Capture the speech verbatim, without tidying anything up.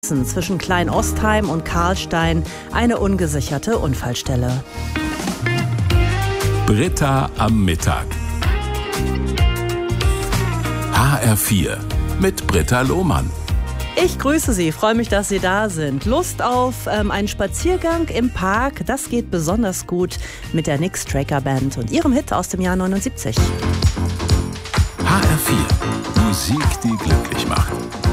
Zwischen Klein-Ostheim und Karlstein eine ungesicherte Unfallstelle. Britta am Mittag. H R vier mit Britta Lohmann. Ich grüße Sie, freue mich, dass Sie da sind. Lust auf ähm, einen Spaziergang im Park, das geht besonders gut mit der Nix Tracker Band und ihrem Hit aus dem Jahr neunundsiebzig. H R vier, Musik, die glücklich macht.